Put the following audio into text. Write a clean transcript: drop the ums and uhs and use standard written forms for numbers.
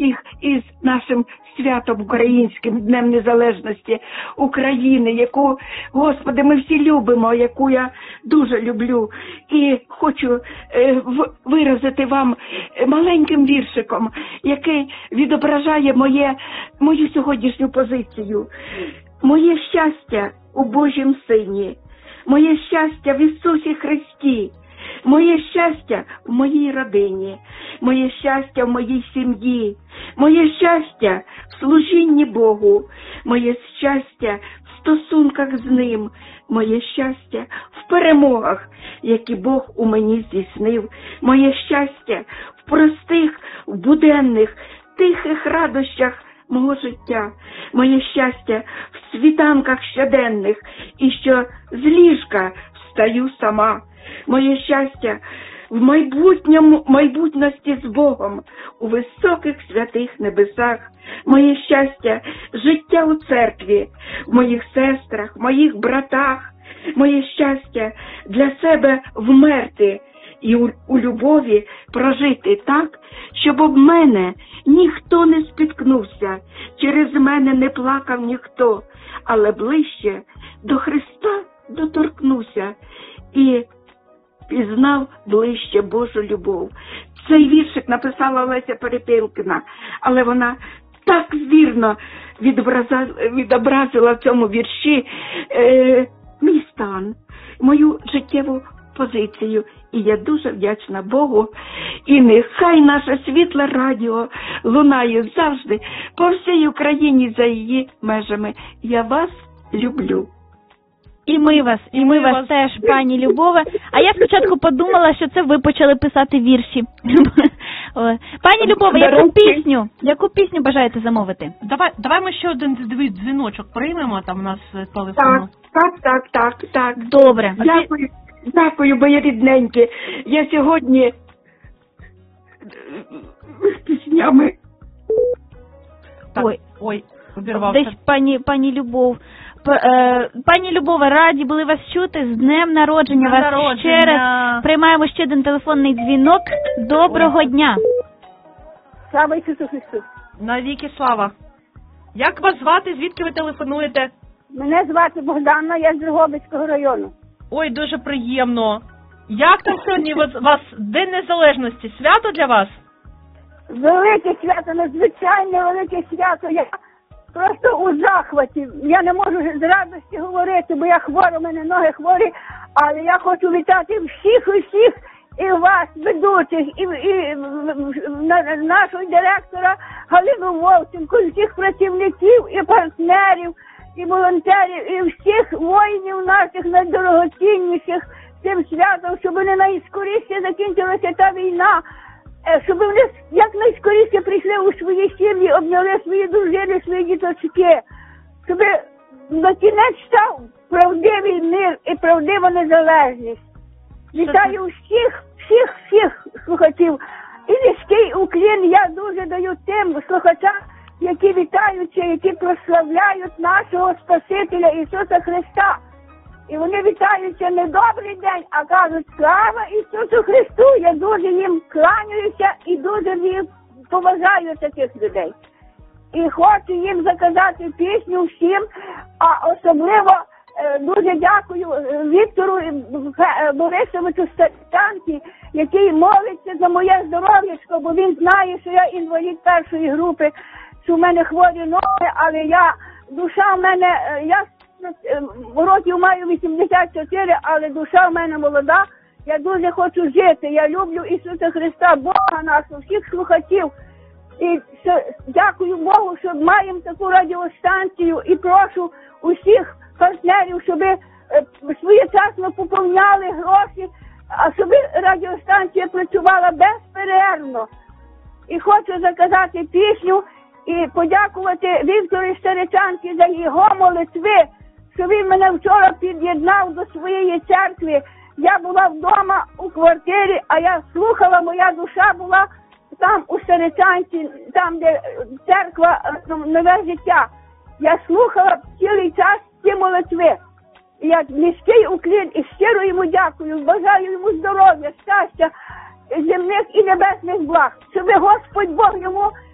всіх із нашим святом українським, Днем Незалежності України, яку, Господи, ми всі любимо, яку я дуже люблю. І хочу виразити вам маленьким віршиком, який відображає мою сьогоднішню позицію. Моє щастя у Божім Сині, моє щастя в Ісусі Христі, моє щастя в моїй родині, моє щастя в моїй сім'ї, моє щастя в служінні Богу, моє щастя в стосунках з Ним, моє щастя в перемогах, які Бог у мені здійснив, моє щастя в простих, в буденних, тихих радощах мого життя, моє щастя в світанках щоденних, і що з ліжка встаю сама, моє щастя в майбутності з Богом, у високих святих небесах, моє щастя життя у церкві, в моїх сестрах, в моїх братах, моє щастя для себе вмерти і у любові прожити так, щоб об мене ніхто не спіткнувся, через мене не плакав ніхто, але ближче до Христа доторкнувся і пізнав ближче Божу любов. Цей віршик написала Леся Перепілкіна, але вона так вірно відобразила в цьому вірші мій стан, мою життєву позицію. І я дуже вдячна Богу. І нехай наше світле радіо лунає завжди по всій Україні за її межами. Я вас люблю. І ми вас теж, пані Любове. А я спочатку подумала, що це ви почали писати вірші. Пані Любове, яку пісню бажаєте замовити? Давай ми ще один дзвіночок приймемо, там у нас телефон. Так. Добре. Дякую, мої рідненькі. Я сьогодні з піснями. Ой, обірвався. Десь пані Любов. Пані Любове, раді були вас чути. З днем народження вас ще раз. Приймаємо ще один телефонний дзвінок. Доброго дня. Слава Ісусу Христу. Навіки слава. Як вас звати? Звідки ви телефонуєте? Мене звати Богдана, я з Дрогобицького району. Ой, дуже приємно. Як там сьогодні у вас День Незалежності? Свято для вас? Велике свято, надзвичайне велике свято. Я просто у захваті. Я не можу з радості говорити, бо я хвора, у мене ноги хворі. Але я хочу вітати всіх, і вас, ведучих, і нашого директора Галину Вовченко, і всіх працівників, і партнерів, і волонтерів, і всіх воїнів наших найдорогоцінніших цим святом, щоб вони найскоріше закінчилася та війна, щоб вони якнайскоріше прийшли у свої сім'ї, обняли свої дружини, свої діточки, щоб на кінець став правдивий мир і правдива незалежність. Вітаю всіх слухачів. І низький уклін я дуже даю тим слухачам, які вітаються, які прославляють нашого Спасителя Ісуса Христа. І вони вітаються не добрий день, а кажуть слава Ісусу Христу. Я дуже їм кланяюся і дуже їм поважаю таких людей. І хочу їм заказати пісню всім, а особливо дуже дякую Віктору Борисовичу Статянці, який молиться за моє здоров'ячко, бо він знає, що я інвалід першої групи, що в мене хворі ноги, але душа в мене, я років маю 84, але душа в мене молода, я дуже хочу жити, я люблю Ісуса Христа, Бога нашого, всіх слухачів, і дякую Богу, що маємо таку радіостанцію, і прошу усіх партнерів, щоб своєчасно поповняли гроші, а щоб радіостанція працювала безперервно. І хочу заказати пісню і подякувати Віктору Старичанці за його молитви, що він мене вчора під'єднав до своєї церкви. Я була вдома у квартирі, а я слухала, моя душа була там у Старичанці, там, де церква Нове життя. Я слухала цілий час ці молитви. Я низький уклін і щиро йому дякую, бажаю йому здоров'я, щастя, земних і небесних благ, щоб Господь Бог йому